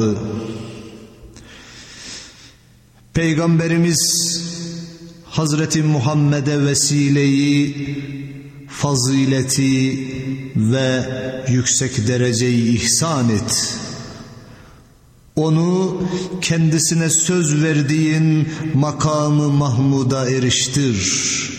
Peygamberimiz Hazreti Muhammed'e vesileyi, fazileti ve yüksek dereceyi ihsan et. Onu kendisine söz verdiğin makamı Mahmud'a eriştir.